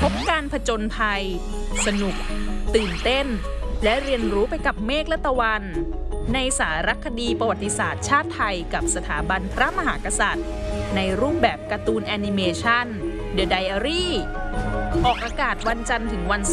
พบการผจญภัยสนุกตื่นเต้นและเรียนรู้ไปกับเมฆและตะวันในสารคดีประวัติศาสตร์ชาติไทยกับสถาบันพระมหากษัตริย์ในรูปแบบการ์ตูนแอนิเมชัน The Diary ออกอากาศวันจันทร์ถึงวัน